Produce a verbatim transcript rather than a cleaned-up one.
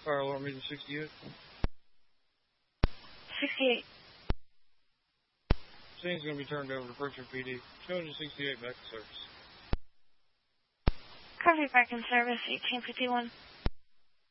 Fire alarm meter sixty-eight. sixty-eight. Scene's going to be turned over to Pritchard P D. two sixty-eight back to service. Copy, back in service, eighteen fifty-one.